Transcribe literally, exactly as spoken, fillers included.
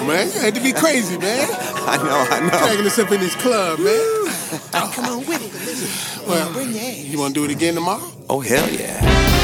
man. You had to be crazy, man. I know, I know. Dragging us up in this club, man. Oh, come on with it. Well, you want to do it again tomorrow? Oh, hell yeah.